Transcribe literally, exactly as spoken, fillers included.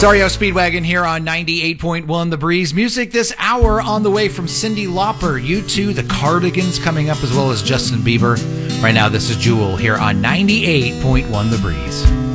Dario Speedwagon here on ninety-eight point one The Breeze. Music this hour on the way from Cyndi Lauper, U two, The Cardigans coming up, as well as Justin Bieber. Right now, this is Jewel here on ninety-eight point one The Breeze.